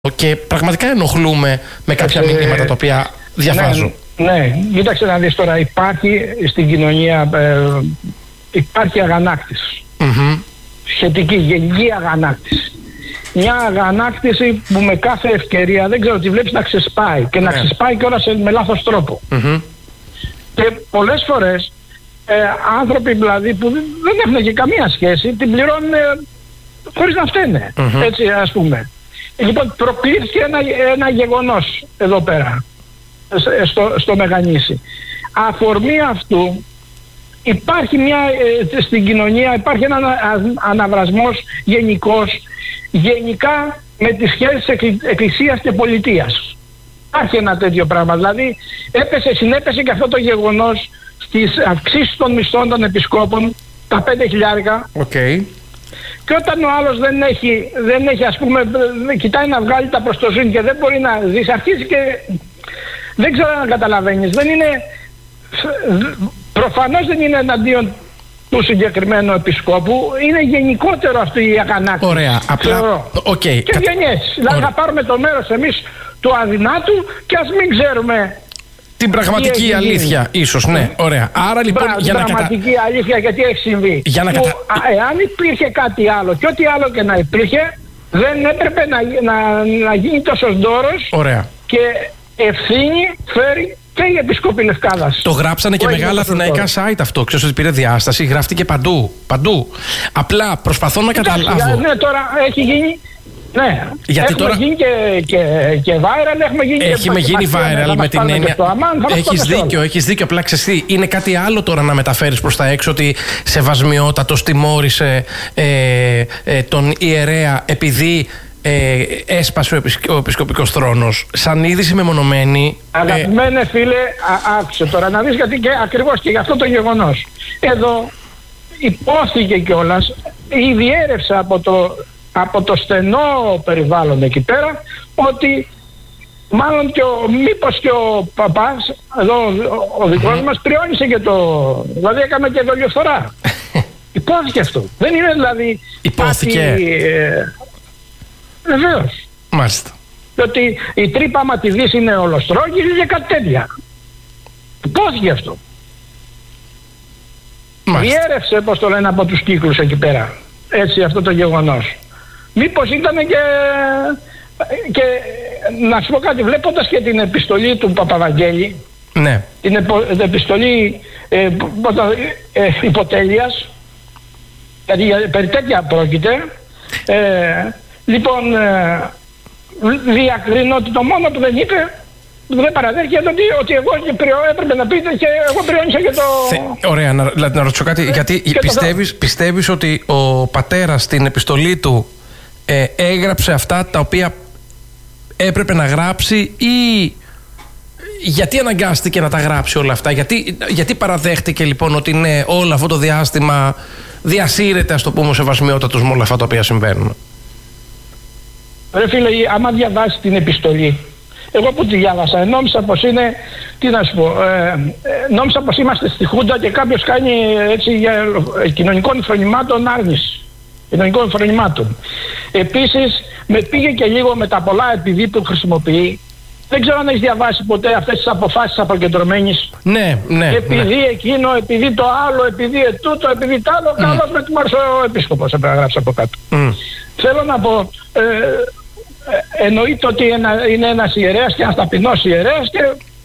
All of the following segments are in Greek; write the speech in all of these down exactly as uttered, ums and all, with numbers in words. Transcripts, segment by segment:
Και πραγματικά ενοχλούμε με κάποια ε, μηνύματα τα οποία διαβάζω. Ναι, ναι, κοίταξε να δεις τώρα, υπάρχει στην κοινωνία, ε, υπάρχει αγανάκτηση. Mm-hmm. Σχετική, γενική αγανάκτηση. Μια αγανάκτηση που με κάθε ευκαιρία, δεν ξέρω, τη βλέπεις να ξεσπάει και να ναι. ξεσπάει και όλα σε, με λάθος τρόπο. Mm-hmm. Και πολλές φορές ε, άνθρωποι δηλαδή που δεν έχουν και καμία σχέση την πληρώνουν ε, χωρίς να φταίνε. Mm-hmm. Έτσι ας πούμε. Λοιπόν, προκλήθηκε ένα, ένα γεγονός εδώ πέρα, στο, στο Μεγανήσι. Αφορμή αυτού υπάρχει μια, ε, στην κοινωνία υπάρχει ένα αναβρασμός γενικός, γενικά με τις σχέσεις εκκλη, εκκλησίας και πολιτείας. Υπάρχει ένα τέτοιο πράγμα, δηλαδή έπεσε, συνέπεσε και αυτό το γεγονός στις αυξήσεις των μισθών των επισκόπων, τα πέντε χιλιάρικα. Okay. Και όταν ο άλλος δεν έχει, δεν έχει ας πούμε, κοιτάει να βγάλει τα προς το ζήν και δεν μπορεί να ζήσει, αρχίζει και δεν ξέρω αν καταλαβαίνεις, δεν είναι, προφανώς δεν είναι εναντίον του συγκεκριμένου επισκόπου, είναι γενικότερο αυτή η αγανάκτηση. Ωραία, απλά, okay. Και γενιές, δηλαδή θα πάρουμε το μέρος εμείς του αδυνάτου και ας μην ξέρουμε την πραγματική αλήθεια, ίσως, ναι, ωραία. Άρα λοιπόν, Μπρα, για την να πραγματική κατα... αλήθεια και τι έχει συμβεί. Για να που, κατα... α, εάν υπήρχε κάτι άλλο και ό,τι άλλο και να υπήρχε, δεν έπρεπε να, να, να γίνει τόσο ντόρος. Ωραία. Και ευθύνη φέρει και η Επισκόπη Λευκάδας. Το γράψανε και μεγάλα αθηναϊκά site αυτό. Ξέρω ότι πήρε διάσταση, γράφτηκε παντού. Παντού. Απλά προσπαθώ να καταλάβω. Ναι, τώρα έχει γίνει. Ναι, γιατί έχουμε τώρα γίνει και, και, και viral, έχουμε γίνει έχει και, γίνει viral με την έννοια. Έχεις δίκιο, έχεις δίκιο. Απλά ξέρεις, είναι κάτι άλλο τώρα να μεταφέρεις προς τα έξω ότι σεβασμιότατος τιμώρησε ε, ε, τον ιερέα επειδή ε, έσπασε ο, επισκ, ο επισκοπικός θρόνος. Σαν είδηση μεμονωμένη. Αγαπημένε ε, φίλε, α, άκουσε τώρα να δεις γιατί και ακριβώς και για αυτό το γεγονός. Εδώ υπόθηκε κιόλας, διέρευσε από το. από το στενό περιβάλλον εκεί πέρα, ότι μάλλον και ο, μήπως και ο παπάς, εδώ ο, ο δικός mm-hmm. μας πριόνισε και το, δηλαδή έκαμε και δολιοφθορά. Υπόθηκε αυτό. Δεν είναι δηλαδή υπόθηκε. Κάτι, ε, βεβαίως. Μάλιστα. Ότι η τρύπα άμα τη δεις είναι ολοστρόγγυλη και κάτι τέτοια. Υπόθηκε αυτό. Διέρευσε, πώς το λένε, από τους κύκλους εκεί πέρα. Έτσι αυτό το γεγονός. Μήπως ήταν και, και να σου πω κάτι, βλέποντας και την επιστολή του Παπαβαγγέλη, ναι. την, επο, την επιστολή ε, ε, υποτέλειας, γιατί περί τέτοια πρόκειται, ε, λοιπόν ε, διακρίνω ότι το μόνο που δεν είπε, που δεν παραδέχεται ότι, ότι εγώ έπρεπε να πείτε και εγώ πριόνισα και το... Θε, ωραία, να, να, να ρωτήσω κάτι, ε, γιατί πιστεύεις, πιστεύεις ότι ο πατέρας στην επιστολή του ε, έγραψε αυτά τα οποία έπρεπε να γράψει ή γιατί αναγκάστηκε να τα γράψει όλα αυτά, γιατί, γιατί παραδέχτηκε λοιπόν ότι ναι, όλο αυτό το διάστημα διασύρεται, ας το πούμε, ο σεβασμιότατος με όλα αυτά τα οποία συμβαίνουν? Ρε φίλε, άμα διαβάσει την επιστολή, εγώ που τη διάβασα, νόμιζα πως είναι, τι να σου πω, ε, νόμιζα πως είμαστε στη Χούντα και κάποιος κάνει έτσι για κοινωνικών φρονημάτων άρνηση. Κοινωνικών φρονημάτων. Επίσης, με πήγε και λίγο με τα πολλά επειδή που χρησιμοποιεί. Δεν ξέρω αν έχεις διαβάσει ποτέ αυτές τις αποφάσεις αποκεντρωμένης. Ναι, ναι. Επειδή ναι. εκείνο, επειδή το άλλο, επειδή ετούτο, επειδή το άλλο, mm. καλώς με τη Μαρσό Επίσκοπος έπρεπε να γράψει από κάτω. Mm. Θέλω να πω, ε, ε, εννοείται ότι ένα, είναι ένας ιερέας και ένας ταπεινός ιερέας και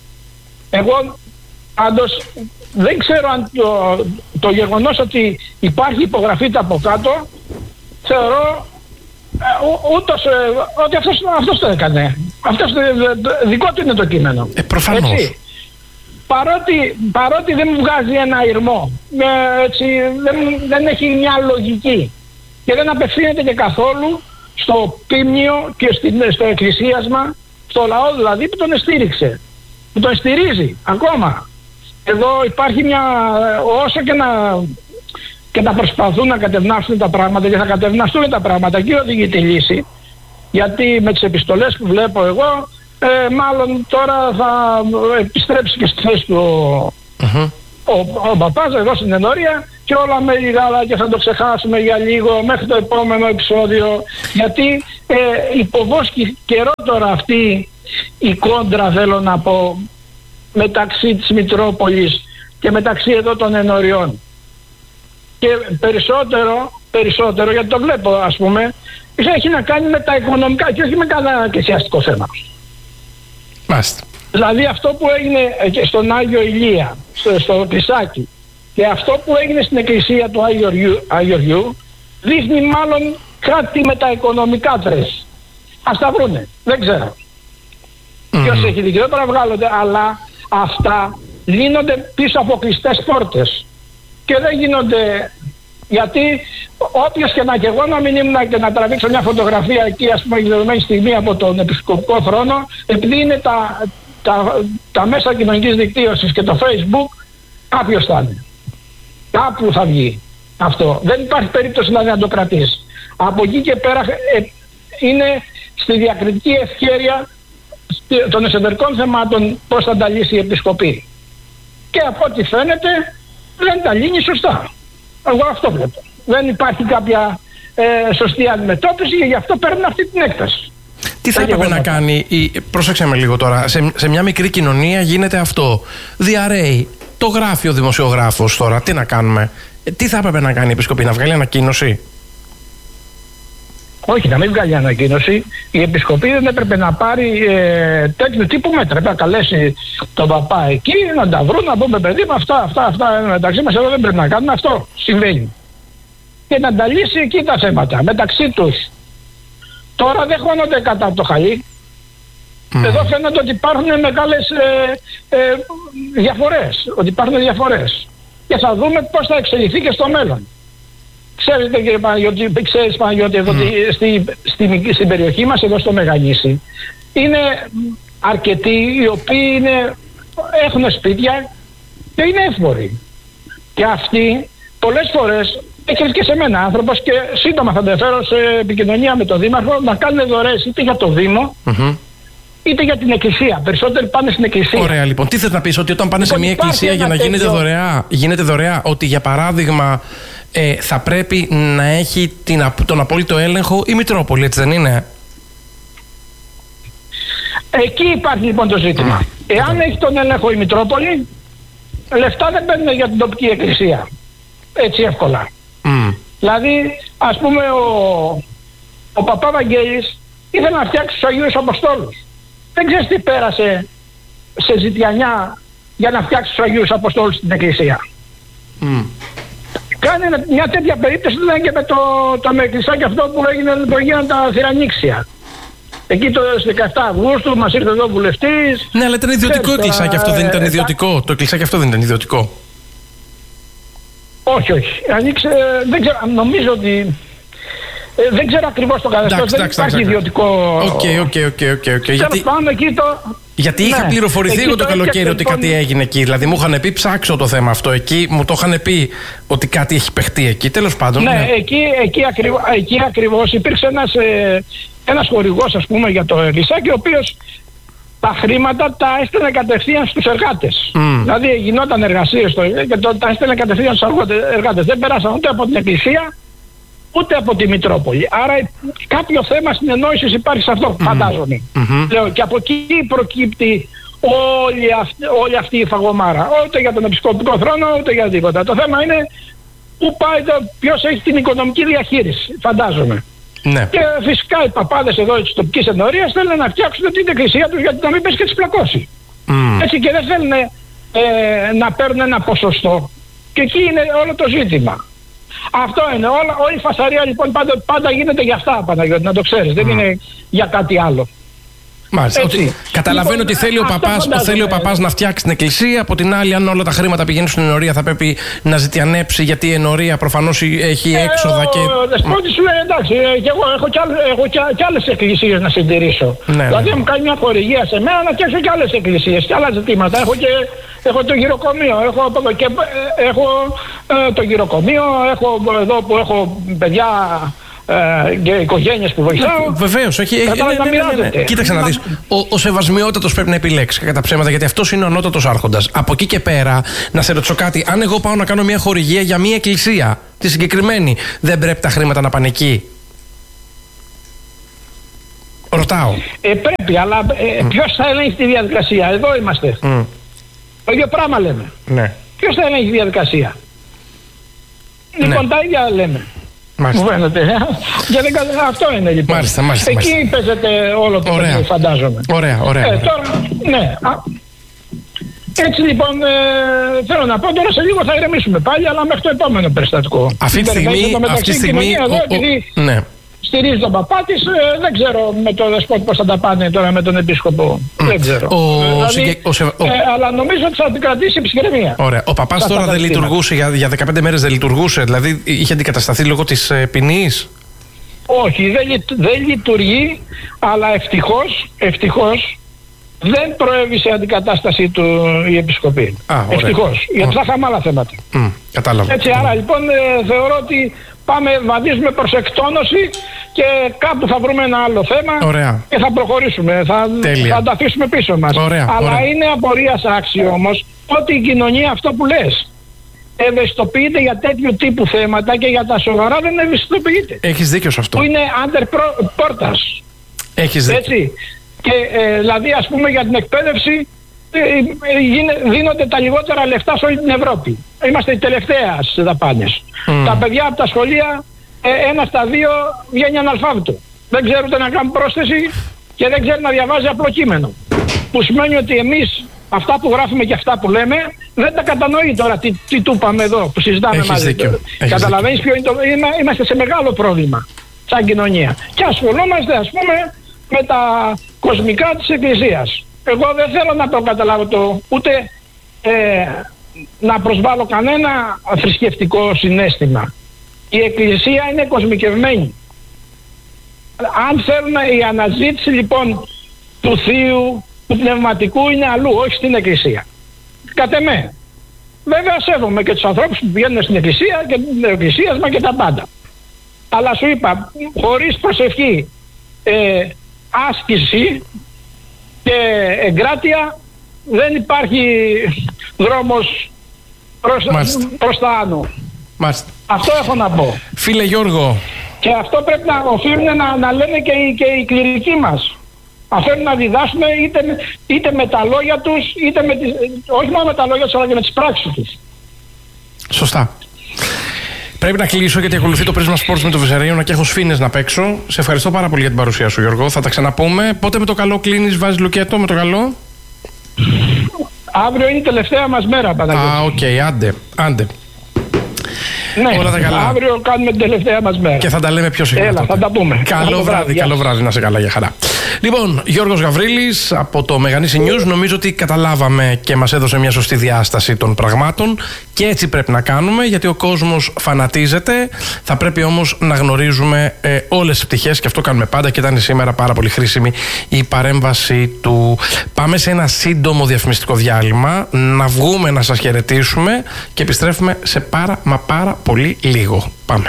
εγώ πάντως δεν ξέρω αν το, το γεγονός ότι υπάρχει υπογραφή από κάτω θεωρώ ε, ούτως ε, ότι αυτός, αυτός το έκανε. Αυτός το, δικό του είναι το κείμενο. Ε, προφανώς. Έτσι. Παρότι, παρότι δεν μου βγάζει ένα ηρμό, ε, έτσι, δεν, δεν έχει μια λογική και δεν απευθύνεται και καθόλου στο πίμνιο και στην, στο εκκλησίασμα, στο λαό δηλαδή που τον στήριξε, που τον στηρίζει ακόμα. Εδώ υπάρχει μια, όσο και να, και να προσπαθούν να κατευνάσουν τα πράγματα και θα κατευναστούν τα πράγματα και οδηγεί τη λύση, γιατί με τις επιστολές που βλέπω εγώ ε, μάλλον τώρα θα επιστρέψει και στη θέση του uh-huh. ο, ο, ο παπάς εδώ στην ενορία και όλα με λιγάλα και θα το ξεχάσουμε για λίγο μέχρι το επόμενο επεισόδιο, γιατί ε, υποβόσκει καιρό τώρα αυτή η κόντρα, θέλω να πω, μεταξύ της Μητρόπολης και μεταξύ εδώ των ενωριών. Και περισσότερο, περισσότερο, γιατί το βλέπω ας πούμε, έχει να κάνει με τα οικονομικά και όχι με κανένα εκκλησιαστικό θέμα. Μάλιστα. Δηλαδή αυτό που έγινε στον Άγιο Ηλία, στο, στο Κλεισάκι, και αυτό που έγινε στην εκκλησία του Άγιου Αγιοριού δείχνει μάλλον κάτι με τα οικονομικά τρες. Ας τα βρούνε, δεν ξέρω. Mm. Ποιος έχει δίκιο, τώρα βγάλλονται, αλλά αυτά λύνονται πίσω από κλειστές πόρτες και δεν γίνονται, γιατί όποιος και να και εγώ να μην ήμουν και να τραβήξω μια φωτογραφία εκεί, ας πούμε, δεδομένη στιγμή από τον επισκοπικό θρόνο, επειδή είναι τα, τα, τα μέσα κοινωνικής δικτύωσης και το Facebook, κάποιος θα είναι. Κάπου θα βγει αυτό. Δεν υπάρχει περίπτωση δηλαδή να το κρατήσει. Από εκεί και πέρα ε, είναι στη διακριτική ευχέρεια των εσωτερικών θεμάτων πώς θα τα λύσει η Επισκοπή. Και από ό,τι φαίνεται δεν τα λύνει σωστά. Εγώ αυτό βλέπω. Δεν υπάρχει κάποια ε, σωστή αντιμετώπιση και γι' αυτό παίρνουν αυτή την έκταση. Τι θα έπρεπε να κάνει, η... πρόσεξε με λίγο τώρα, σε, σε μια μικρή κοινωνία γίνεται αυτό. Διαρρέει. Το γράφει ο δημοσιογράφος τώρα. Τι να κάνουμε. Ε, τι θα έπρεπε να κάνει η Επισκοπή, να βγάλει ανακοίνωση? Όχι, να μην βγάλει ανακοίνωση. Η Επισκοπή δεν έπρεπε να πάρει ε, τέτοιου τύπου μέτρα. Πρέπει να καλέσει τον παπά εκεί, να τα βρουν, να πούμε παιδί με αυτά, αυτά, αυτά μεταξύ μας. Εδώ δεν πρέπει να κάνουμε αυτό. Συμβαίνει. Και να τα λύσει εκεί τα θέματα μεταξύ τους. Τώρα δεν χώνονται κατά το χαλί. Mm. Εδώ φαίνεται ότι υπάρχουν μεγάλες ε, ε, διαφορές. Ότι υπάρχουν διαφορές. Και θα δούμε πώς θα εξελιχθεί και στο μέλλον. Ξέρετε κύριε Παναγιώτη, ξέρεις Παναγιώτη, εδώ mm. στη, στη, στην περιοχή μας, εδώ στο Μεγανήσι, είναι αρκετοί οι οποίοι είναι, έχουν σπίτια και είναι εύποροι. Και αυτοί πολλές φορές, έχει και σε μένα άνθρωπος, και σύντομα θα το φέρω σε επικοινωνία με τον Δήμαρχο, να κάνουν δωρεές είτε για το Δήμο, mm-hmm. είτε για την εκκλησία. Περισσότεροι πάνε στην εκκλησία. Ωραία, λοιπόν. Τι θες να πεις, ότι όταν πάνε λοιπόν, σε μια εκκλησία για να γίνεται τέτοιο... δωρεά, γίνεται δωρεά, ότι για παράδειγμα ε, θα πρέπει να έχει την, τον απόλυτο έλεγχο η Μητρόπολη, έτσι δεν είναι? Εκεί υπάρχει λοιπόν το ζήτημα. Mm. Εάν mm. έχει τον έλεγχο η Μητρόπολη, λεφτά δεν παίρνουν για την τοπική εκκλησία. Έτσι εύκολα. Mm. Δηλαδή, ας πούμε, ο, ο παπά Βαγγέλης ήθελε να φτιάξει τους Αγίους Αποστόλους. Δεν ξέρεις τι πέρασε σε ζητιανιά για να φτιάξει τους Αγίους Αποστόλους στην εκκλησία. Mm. Κάνει μια τέτοια περίπτωση δηλαδή και με το, το εκκλησάκι αυτό που έγινε, που έγιναν τα θηρανίξια. Εκεί το δεκαεφτά Αυγούστου μας ήρθε εδώ βουλευτής. Ναι, αλλά ήταν ιδιωτικό εκκλησάκι αυτό, δεν ήταν ιδιωτικό. Το εκκλησάκι αυτό δεν ήταν ιδιωτικό. Όχι, όχι. Ανοίξε, δεν ξέρω, νομίζω ότι... Ε, δεν ξέρω ακριβώς το καθεστώς, δεν υπάρχει ιδιωτικό... Οκ, οκ, οκ, οκ. Γιατί, το... γιατί ναι. είχα πληροφορηθεί εγώ το, το καλοκαίρι ότι κάτι έγινε εκεί. Δηλαδή μου είχαν πει ψάξω το θέμα αυτό εκεί, μου το είχαν πει ότι κάτι έχει παιχτεί εκεί. Τέλος πάντων. Ναι, ναι. Εκεί, εκεί, ακριβώς, εκεί ακριβώς υπήρξε ένας, ε, ένας χορηγός, ας πούμε, για το εκκλησάκι, ο οποίος τα χρήματα τα έστελνε κατευθείαν στους εργάτες. Mm. Δηλαδή γινόταν εργασίες στο, και το, τα έστελνε κατευθείαν στους εργάτες. Δεν περάσαν ούτε από την εκκλησία ούτε από τη Μητρόπολη. Άρα κάποιο θέμα συνεννόησης υπάρχει σε αυτό, mm. φαντάζομαι. Mm-hmm. Λέω, και από εκεί προκύπτει όλη αυτή, όλη αυτή η φαγωμάρα. Ούτε για τον επισκοπικό θρόνο, ούτε για τίποτα. Το θέμα είναι πού πάει το, ποιος έχει την οικονομική διαχείριση, φαντάζομαι. Ναι. Και φυσικά οι παπάδες εδώ της τοπικής ενορίας θέλουν να φτιάξουν την εκκλησία τους γιατί να μην πέσει και τις πλακώσει. Mm. Έτσι, και δεν θέλουν ε, να παίρνουν ένα ποσοστό. Και εκεί είναι όλο το ζήτημα. Αυτό είναι. Όλα, όλη η φασαρία λοιπόν πάντα, πάντα γίνεται για αυτά, Παναγιώτη, να το ξέρεις. Mm. Δεν είναι για κάτι άλλο. Μάλιστα. Ότι, καταλαβαίνω λοιπόν, ότι θέλει ο, παπάς, θέλει ο παπάς να φτιάξει την εκκλησία. Από την άλλη, αν όλα τα χρήματα πηγαίνουν στην ενορία, θα πρέπει να ζητιανέψει, γιατί η ενορία προφανώς έχει έξοδα. Ε, και... Ο δεσπότης σου λέει εντάξει, και εγώ έχω κι, άλλες, έχω κι, κι άλλες εκκλησίες να συντηρήσω. Ναι, δηλαδή, ναι. μου κάνει μια χορηγία σε μένα να φτιάξω κι άλλες εκκλησίες και άλλα ζητήματα. Έχω, και, έχω το γυροκομείο, έχω, και, έχω ε, το γυροκομείο, έχω εδώ που έχω παιδιά ε, και οικογένειες που βοηθάω. Βεβαίως, όχι. Ε, ναι, ναι, ναι, ναι. Κοίταξε να δεις. Ο, ο σεβασμιότατος πρέπει να επιλέξει κατά ψέματα, γιατί αυτός είναι ο ανώτατος άρχοντας. Από εκεί και πέρα, να σε ρωτήσω κάτι, αν εγώ πάω να κάνω μια χορηγία για μια εκκλησία, τη συγκεκριμένη, δεν πρέπει τα χρήματα να πάνε εκεί? Ρωτάω. Ε, πρέπει, αλλά ε, mm. ποιος θα ελέγχει τη διαδικασία? Εδώ είμαστε. Mm. Το ίδιο πράγμα λέμε. Ναι. Ποιος θα ελέγχει τη διαδικασία? Ναι. Λοιπόν, τα ίδια λέμε. Μάλιστα. Μου φαίνεται. Και δεν, αυτό είναι λοιπόν. Μάλιστα, μάλιστα, εκεί μάλιστα. παίζεται όλο το παιδί, φαντάζομαι. Ωραία, ωραία. Ε, ωραία. Τώρα, ναι. Α, έτσι λοιπόν ε, θέλω να πω, τώρα σε λίγο θα ηρεμήσουμε πάλι, αλλά μέχρι το επόμενο περιστατικό. Αυτή τη στιγμή, αυτή τη στιγμή εδώ, ο, επειδή ο, ναι. στηρίζει τον παπά της, ε, δεν ξέρω με τον δεσπότη πώς θα τα πάνε τώρα με τον επίσκοπο. Mm. Δεν ξέρω. Ο, ε, δηλαδή, συγκε, ο, ο, ε, αλλά νομίζω ότι θα την κρατήσει ψυχραιμία. Ωραία. Ο παπάς τώρα δεν λειτουργούσε, για, για δεκαπέντε μέρες δεν λειτουργούσε, δηλαδή είχε αντικατασταθεί λόγω της ε, ποινής? Όχι, δεν, δεν λειτουργεί, αλλά ευτυχώς, ευτυχώς δεν προέβη σε αντικατάσταση του η επισκοπή. Ευτυχώς, γιατί θα είχαμε άλλα θέματα. Mm, κατάλαβα. Έτσι, άρα λοιπόν ε, θεωρώ ότι πάμε, βαδίζουμε προς εκτόνωση και κάπου θα βρούμε ένα άλλο θέμα. Ωραία. Και θα προχωρήσουμε, θα, θα τα αφήσουμε πίσω μας. Ωραία, αλλά ωραία. Είναι απορίας άξιο όμως ότι η κοινωνία, αυτό που λες, ευαισθητοποιείται για τέτοιου τύπου θέματα και για τα σοβαρά δεν ευαισθητοποιείται. Έχεις δίκιο σε αυτό. Που είναι under πόρτας. Έχεις δίκιο. Έτσι. Και ε, δηλαδή ας πούμε για την εκπαίδευση ε, ε, δίνονται τα λιγότερα λεφτά σε όλη την Ευρώπη. Είμαστε οι τελευταία στις δαπάνες. Mm. Τα παιδιά από τα σχολεία ε, ένα στα δύο βγαίνει αναλφάβητο. Δεν ξέρουν ούτε να κάνουν πρόσθεση και δεν ξέρουν να διαβάζει απλό κείμενο. Που σημαίνει ότι εμείς αυτά που γράφουμε και αυτά που λέμε δεν τα κατανοεί τώρα τι, τι του είπαμε εδώ που συζητάμε Έχεις μαζί. Καταλαβαίνεις ποιο είναι το, είμαστε σε μεγάλο πρόβλημα σαν κοινωνία. Και ασχολούμαστε ας πούμε με τα κοσμικά της Εκκλησίας. Εγώ δεν θέλω να το καταλάβω το, ούτε ε, να προσβάλλω κανένα θρησκευτικό συναίσθημα. Η Εκκλησία είναι κοσμικευμένη. Αν θέλουμε η αναζήτηση λοιπόν του Θείου, του πνευματικού είναι αλλού, όχι στην Εκκλησία. Κατ' εμέ. Βέβαια σέβομαι και τους ανθρώπους που πηγαίνουν στην Εκκλησία και την εκκλησίασμα και τα πάντα. Αλλά σου είπα, χωρίς προσευχή, ε, άσκηση και εγκράτεια δεν υπάρχει δρόμος προς, προς τα άνω. Μάλιστα. Αυτό έχω να πω. Φίλε Γιώργο. Και αυτό πρέπει να οφείλουν να, να λένε και οι, και οι κληρικοί μας. Αφήνουν να διδάσουν είτε, είτε με τα λόγια τους, είτε με τις, όχι μόνο με τα λόγια τους αλλά και με τις πράξεις τους. Σωστά. Πρέπει να κλείσω γιατί ακολουθεί το Πρίσμα Sports με το Βυσσαρείωνα και έχω σφήνες να παίξω. Σε ευχαριστώ πάρα πολύ για την παρουσία σου, Γιώργο. Θα τα ξαναπούμε. Πότε με το καλό κλείνεις, βάζεις λουκέτο με το καλό? Αύριο είναι η τελευταία μας μέρα, Παναγιώτη. Α, οκ, okay, άντε, άντε. Ναι, όλα τα καλά. Αύριο κάνουμε την τελευταία μας μέρα. Και θα τα λέμε πιο συχνά. Έλα, τότε. Θα τα πούμε. Καλό βράδυ, βράδυ καλό βράδυ, να σε καλά, για χαρά. Λοιπόν, Γιώργος Γαβρίλης από το Μεγανήσι News. Νομίζω ότι καταλάβαμε και μας έδωσε μια σωστή διάσταση των πραγμάτων. Και έτσι πρέπει να κάνουμε, γιατί ο κόσμος φανατίζεται. Θα πρέπει όμως να γνωρίζουμε ε, όλες τις πτυχές και αυτό κάνουμε πάντα. Και ήταν σήμερα πάρα πολύ χρήσιμη η παρέμβαση του. Πάμε σε ένα σύντομο διαφημιστικό διάλειμμα. Να βγούμε να σας χαιρετήσουμε και επιστρέφουμε σε πάρα μα πάρα πολύ λίγο. Πάμε.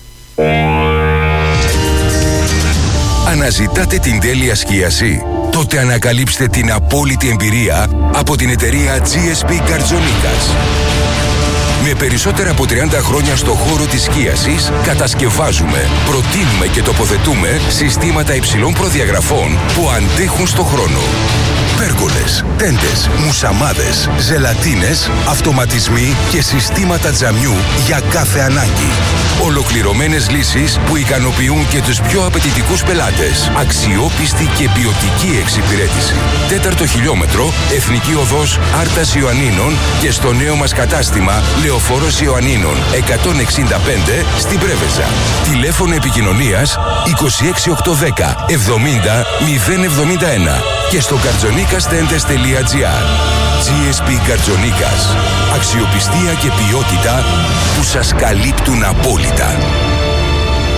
Αναζητάτε την τέλεια σκίαση? Τότε ανακαλύψτε την απόλυτη εμπειρία από την εταιρεία τζι ες πι Καρτζονίκας. Με περισσότερα από τριάντα χρόνια στο χώρο της σκίασης, κατασκευάζουμε, προτείνουμε και τοποθετούμε συστήματα υψηλών προδιαγραφών που αντέχουν στο χρόνο. Πέργολες, τέντες, μουσαμάδες, ζελατίνες, αυτοματισμοί και συστήματα τζαμιού για κάθε ανάγκη. Ολοκληρωμένες λύσεις που ικανοποιούν και τους πιο απαιτητικούς πελάτες. Αξιόπιστη και ποιοτική εξυπηρέτηση. Τέταρτο χιλιόμετρο, Εθνική Οδός Άρτας Ιωαννίνων και στο νέο μας κατάστημα Λεωφόρος Ιωαννίνων εκατόν εξήντα πέντε στην Πρέβεζα. Τηλέφωνο επικοινωνίας είκοσι έξι οκτακόσια δέκα εβδομήντα μηδέν εβδομήντα ένα και στο καρτζονίκας τέντες τελεία τζι άρ. τζι ες πι Καρτζονίκας. Αξιοπιστία και ποιότητα που σας καλύπτουν απόλυτα.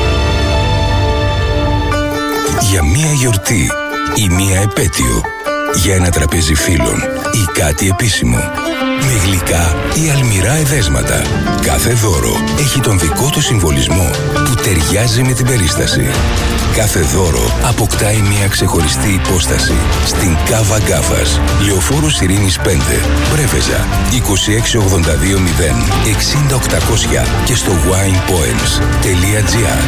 Για μία γιορτή ή μία επέτειο για ένα τραπέζι φίλων ή κάτι επίσημο. Με γλυκά ή αλμυρά εδέσματα. Κάθε δώρο έχει τον δικό του συμβολισμό που ταιριάζει με την περίσταση. Κάθε δώρο αποκτάει μια ξεχωριστή υπόσταση. Στην Κάβα Γκάφας, Λεωφόρος Ειρήνης πέντε, Πρέβεζα, είκοσι έξι ογδόντα δύο μηδέν εξήντα οκτακόσια και στο wine poems τελεία gr.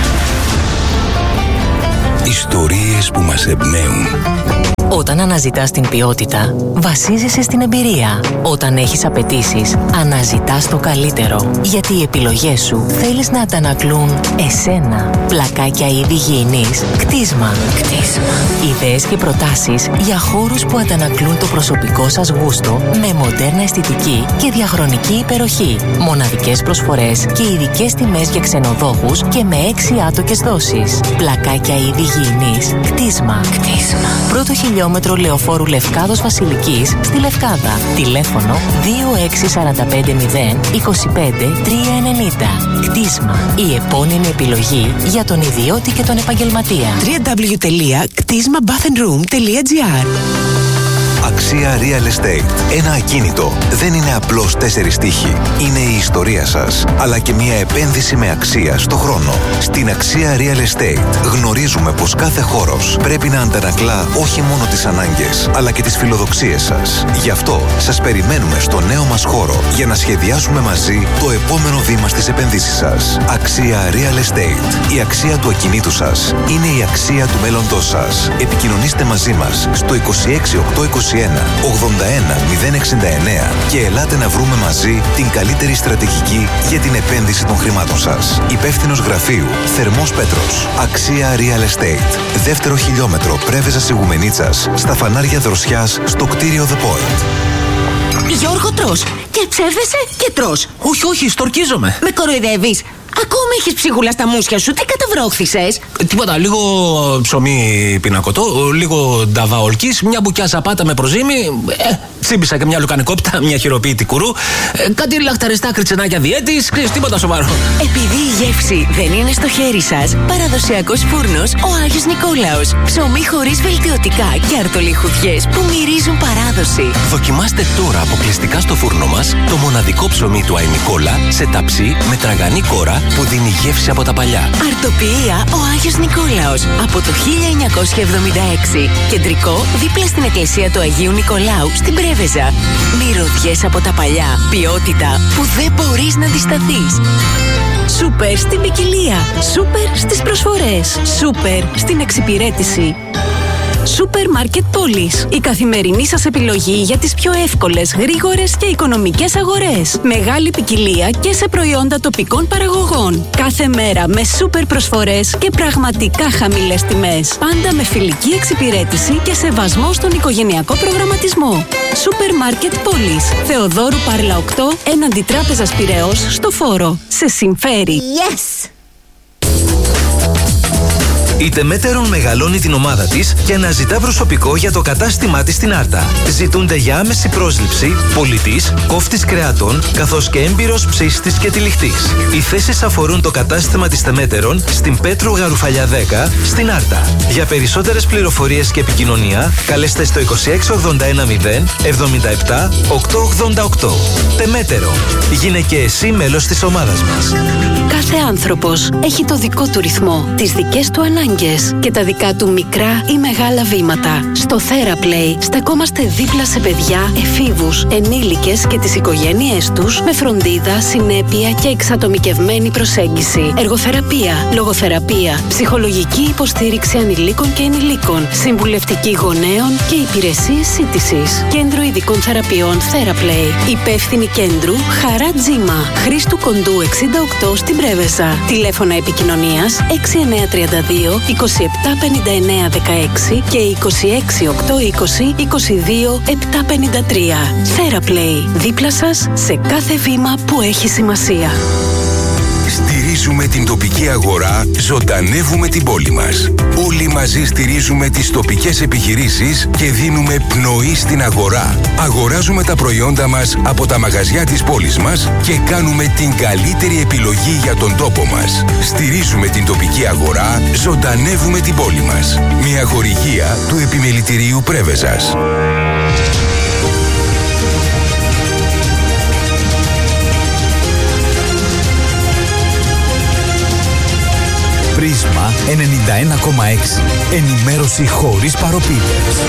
Ιστορίες που μας εμπνέουν. Όταν αναζητάς την ποιότητα, βασίζεσαι στην εμπειρία. Όταν έχεις απαιτήσεις, αναζητάς το καλύτερο. Γιατί οι επιλογές σου θέλεις να αντανακλούν εσένα. Πλακάκια είδη γηινής. Κτίσμα. Κτίσμα. Ιδέες και προτάσεις για χώρους που αντανακλούν το προσωπικό σας γούστο με μοντέρνα αισθητική και διαχρονική υπεροχή. Μοναδικές προσφορές και ειδικές τιμές για ξενοδόχους και με έξι άτοκες δόσεις. Πλακάκια είδη γηινής. Κτίσμα. Κτίσμα. Πρώτο χιλιόμετρο Λεωφόρου Λευκάδος Βασιλικής στη Λευκάδα. Τηλέφωνο δύο έξι τέσσερα πέντε μηδέν είκοσι πέντε τριακόσια ενενήντα. Κτίσμα. Η επώνυμη επιλογή για τον ιδιώτη και τον επαγγελματία. double-u double-u double-u τελεία κτίσμα bath and room τελεία gr. Αξία Real Estate. Ένα ακίνητο δεν είναι απλώς τέσσερις τείχη. Είναι η ιστορία σας, αλλά και μια επένδυση με αξία στο χρόνο. Στην Αξία Real Estate γνωρίζουμε πως κάθε χώρος πρέπει να αντανακλά όχι μόνο τις ανάγκες, αλλά και τις φιλοδοξίες σας. Γι' αυτό σας περιμένουμε στο νέο μας χώρο για να σχεδιάσουμε μαζί το επόμενο βήμα στις επενδύσεις σας. Αξία Real Estate. Η αξία του ακινήτου σας είναι η αξία του μέλλοντός σας. Επικοινωνήστε μαζί μας στο είκοσι έξι οκτακόσια είκοσι ένα ογδόντα ένα μηδέν εξήντα εννέα και ελάτε να βρούμε μαζί την καλύτερη στρατηγική για την επένδυση των χρημάτων σας. Υπεύθυνος γραφείου Θερμός Πέτρος. Αξία Real Estate. Δεύτερο χιλιόμετρο Πρέβεζας Ιγουμενίτσας, στα φανάρια Δροσιάς, στο κτίριο The Point. Γιώργο, τρως και ψεύδεσαι και τρως. Όχι, όχι, στορκίζομαι. Με κοροϊδεύεις? Ακόμα έχεις ψίχουλα στα μουσια σου, τι καταβρόχθησες? Ε, τίποτα, λίγο ψωμί πινακωτό, λίγο νταβά ολκής, μια μπουκιά σαπάτα με προζύμι, ε, τσίμπησα και μια λουκανικόπτα, μια χειροποίητη κουρού, ε, κάτι λαχταριστά κριτσενάκια διέτης, ξέρεις, τίποτα σοβαρό. Επειδή η γεύση δεν είναι στο χέρι σας, παραδοσιακός φούρνος ο Άγιος Νικόλαος. Ψωμί χωρίς βελτιωτικά και αρτολιχουδιές που μυρίζουν παράδοση. Δοκιμάστε τώρα αποκλειστικά στο φούρνο μας το μοναδικό ψωμί του Άι Νικόλα σε ταψί με τραγανή κόρα που δίνει γεύση από τα παλιά. Αρτοποιία ο Άγιος Νικόλαος από το χίλια εννιακόσια εβδομήντα έξι. Κεντρικό δίπλα στην εκκλησία του Αγίου Νικολάου στην Πρέβεζα. Μυρωδιές από τα παλιά. Ποιότητα που δεν μπορείς να αντισταθείς. Σούπερ στην ποικιλία. Σούπερ στις προσφορές. Σούπερ στην εξυπηρέτηση. Σούπερ Μάρκετ Πόλης. Η καθημερινή σας επιλογή για τις πιο εύκολες, γρήγορες και οικονομικές αγορές. Μεγάλη ποικιλία και σε προϊόντα τοπικών παραγωγών. Κάθε μέρα με σούπερ προσφορές και πραγματικά χαμηλές τιμές. Πάντα με φιλική εξυπηρέτηση και σεβασμό στον οικογενειακό προγραμματισμό. Σούπερ Μάρκετ Πόλης. Θεοδόρου Πάρλα οκτώ, έναντι Τράπεζας Πειραιώς, στο Φόρο. Σε συμφέρει. Yes! Η Τεμέτερον μεγαλώνει την ομάδα της και αναζητά προσωπικό για το κατάστημά της στην Άρτα. Ζητούνται για άμεση πρόσληψη πολιτής, κόφτης κρεατών, καθώς και έμπειρος ψήστης και τυλιχτής. Οι θέσεις αφορούν το κατάστημα της Τεμέτερον στην Πέτρου Γαρουφαλιά δέκα στην Άρτα. Για περισσότερες πληροφορίες και επικοινωνία, καλέστε στο είκοσι έξι ογδόντα ένα μηδέν εβδομήντα επτά οκτακόσια ογδόντα οκτώ. Τεμέτερον. Γίνε και εσύ μέλος της ομάδας μας. Κάθε άνθρωπος έχει το δικό του ρυθμό, τις δικές του ανάγκες και τα δικά του μικρά ή μεγάλα βήματα. Στο TheraPlay στεκόμαστε δίπλα σε παιδιά, εφήβους, ενήλικες και τις οικογένειές τους με φροντίδα, συνέπεια και εξατομικευμένη προσέγγιση. Εργοθεραπεία, λογοθεραπεία, ψυχολογική υποστήριξη ανηλίκων και ενηλίκων, συμβουλευτική γονέων και υπηρεσίες σύντησης. Κέντρο ειδικών θεραπείων TheraPlay. Υπεύθυνη κέντρου Χαρά Τζίμα. Χρήστου Κοντού εξήντα οκτώ στην Πρέβεζα. Τηλέφωνα επικοινωνίας έξι εννιά τρία δύο είκοσι επτά πενήντα εννέα δεκαέξι και είκοσι έξι οκτακόσια είκοσι είκοσι δύο επτακόσια πενήντα τρία. TheraPlay. Δίπλα σας σε κάθε βήμα που έχει σημασία. Στη Στηρίζουμε την τοπική αγορά, ζωντανεύουμε την πόλη μας. Όλοι μαζί στηρίζουμε τις τοπικές επιχειρήσεις και δίνουμε πνοή στην αγορά. Αγοράζουμε τα προϊόντα μας από τα μαγαζιά της πόλης μας και κάνουμε την καλύτερη επιλογή για τον τόπο μας. Στηρίζουμε την τοπική αγορά, ζωντανεύουμε την πόλη μας. Μια χορηγία του Επιμελητηρίου Πρέβεζας. Πρίσμα ενενήντα ένα κόμμα έξι. Ενημέρωση χωρίς παροπίδες.